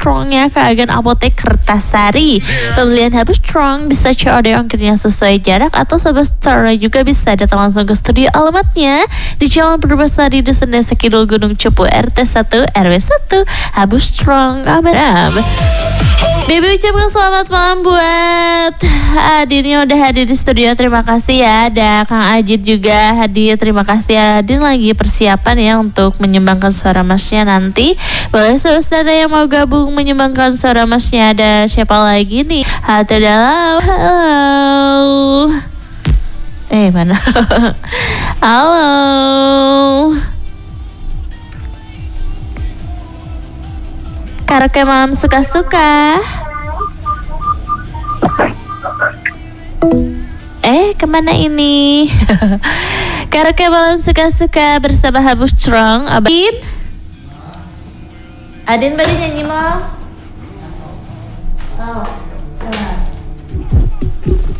Strong-nya ke agen apotek Kertasari. Pembelian Habus Strong bisa COD ongkirnya sesuai jarak atau sebesar juga bisa datang langsung ke studio. Alamatnya di Jalan Purbasari, Dusun Desa Kidul, Gunung Cepu, RT 1 RW 1. Habus Strong Abaram. Baby ucapkan selamat malam buat Adin yang udah hadir di studio. Terima kasih ya. Ada Kang Ajit juga hadir. Terima kasih ya. Adin lagi persiapan ya untuk menyumbangkan suara masnya nanti. Boleh saudara yang mau gabung menyumbangkan suara masnya. Ada siapa lagi nih? Hati dalam. Halo. Mana? Halo. Karaoke malam suka-suka. Kemana ini? Karaoke malam suka-suka bersama Habus Strong. Adin baru nyanyi mau? Oh.